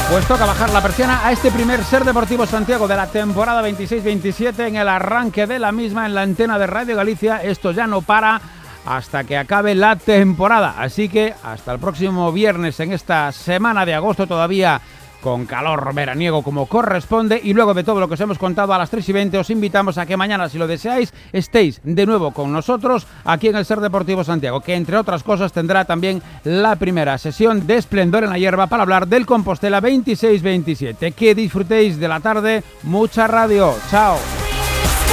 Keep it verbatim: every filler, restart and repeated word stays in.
Pues toca bajar la persiana a este primer Ser Deportivo Santiago de la temporada veintiséis veintisiete, en el arranque de la misma en la antena de Radio Galicia. Esto ya no para hasta que acabe la temporada, así que hasta el próximo viernes en esta semana de agosto, todavía con calor veraniego como corresponde, y luego de todo lo que os hemos contado a las tres y veinte os invitamos a que mañana, si lo deseáis, estéis de nuevo con nosotros aquí en el Ser Deportivo Santiago, que entre otras cosas tendrá también la primera sesión de Esplendor en la Hierba para hablar del Compostela veintiséis veintisiete. Que disfrutéis de la tarde, mucha radio, chao.